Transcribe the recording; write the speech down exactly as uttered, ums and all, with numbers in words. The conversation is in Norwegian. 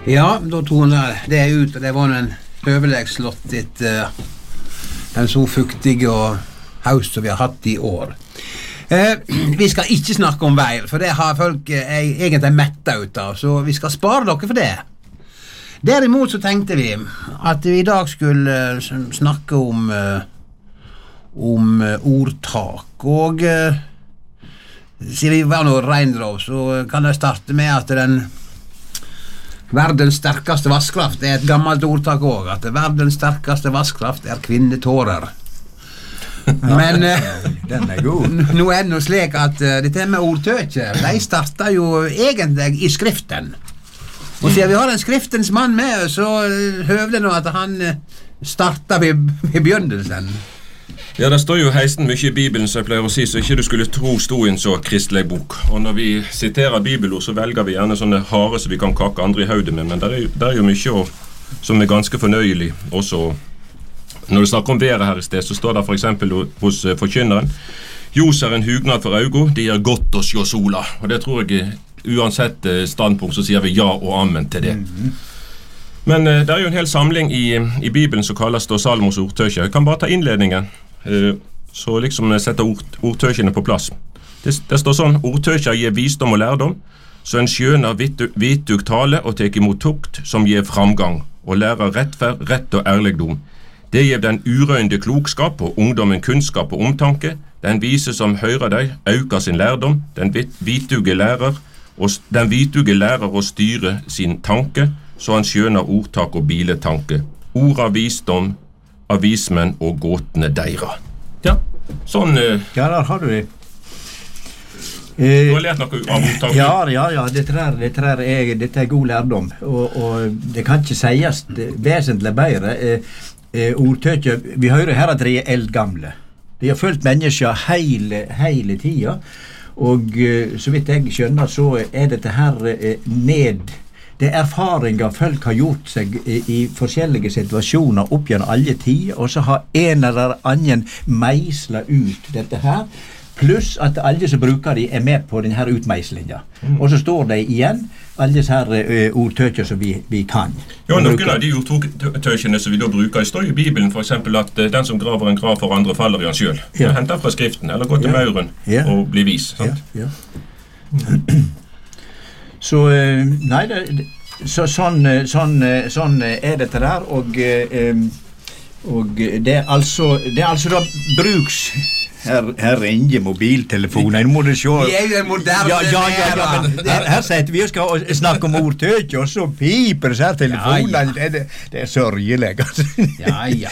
Ja, då tog hon det ut, och det var en överlägslott ett uh, den så fuktige og haust som vi har hatt i år. Uh, vi skal ikke snakke om vær, for det har folk uh, egentlig metta ut av, så vi skal spare dere for det. Derimot så tenkte vi at vi i dag skulle uh, snakke om uh, om uh, ordtak, og uh, siden vi var noe reindrov, så kan jeg starte med at den verdens sterkeste vasskraft er et gammelt ordtak også, at verdens sterkeste vasskraft er kvinnetårer. Men den er god. Nå er det noe slik at uh, dette med ordtøkje, de starter jo egentlig i skriften. Og siden vi har en skriftens mann med, så uh, høver det nå at han uh, starter ved, ved begynnelsen. Ja, det står jo heisen mye i Bibelen, så jeg pleier å si, så ikke du skulle tro sto i en så kristelig bok. Og når vi siterer bibelord, så velger vi gjerne sånne hare som vi kan kakke andre i høyde med, men det er jo, det er jo mye å, som er ganske fornøyelig også. Når du snakker om været her i sted, så står det for eksempel hos forkynneren: «Jos er en hugnad for augo, de er godt å sjå sola». Og det tror jeg, uansett standpunkt, så sier vi ja og amen til det. Mm-hmm. Men det er jo en hel samling i, i Bibelen som kalles da Salomos ordtøkje. Jeg kan bare ta innledningen, så liksom sette ord, ordtøkjene på plass. Det, det står sånn: «Ordtøkjer gir visdom og lærdom, så en skjøner vitug tale og tek imot tukt som gir framgang, og lærer rettferd, rett og ærligdom. Det gir den urøynde klokskap og ungdommen kunnskap og omtanke. Den vise som høyrer deg, øker sin lærdom. Den vituge lærer, og, den vituge lærer å styre sin tanke, så han skjøner ordtak og biletanke. Ord av visdom, av vismenn og gåtene deira». Ja, sånn... Uh, ja, der har du det. Du har lært noe av ordtak? Ja, ja, ja, dette er, dette er, er, dette er god lærdom, og, og det kan ikke sies vesentlig bedre. Eh, eh, ordtøkje, vi hører her at de er eldgamle. De har følt mennesker hele, hele tida, og eh, så vidt jeg skjønner, så er dette her eh, ned... Det er erfaringer folk har gjort seg i, i forskjellige situasjoner opp gjennom alle tid, og så har en eller annen meislet ut dette her, pluss at alle som bruker de er med på denne utmeislinga. Mm. Og så står de igjen, alle disse her uh, ordtøkjer som vi, vi kan. Ja, noen av de ordtøkjene som vi da bruker, det står i Bibelen for eksempel at uh, den som graver en grav for andre faller i han selv. Ja. Det henter fra skriften, eller går til ja. Mauren ja. Og blir vis. Sant? Ja, ja. Mm. Så, nei, det, så sånn, sånn, sånn er dette der, og, og det er altså, det er altså da bruks, her, her ringer mobiltelefonen, nå må du se. Vi er jo en moderne ja, ja, ja, ja, men her, her sitter vi og skal snakke om ordtøkje, og så piper så her telefonen, ja, ja. Det, det er sørgelig, altså. Ja, ja.